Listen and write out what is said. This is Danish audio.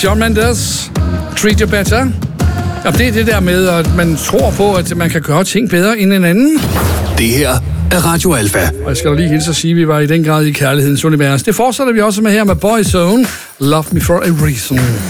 Shawn Mendes, Treat You Better. Og det er det der med, at man tror på, at man kan gøre ting bedre end en anden. Det her er Radio Alpha. Og jeg skal da lige hilse at sige, at vi var i den grad i kærlighedens univers. Det fortsætter vi også med her med Boyzone. Love Me For A Reason.